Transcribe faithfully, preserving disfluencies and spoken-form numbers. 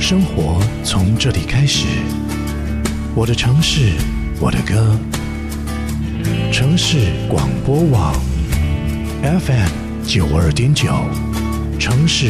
生活从这里开始，我的城市，我的歌。城市广播网 F M 九二点九，城市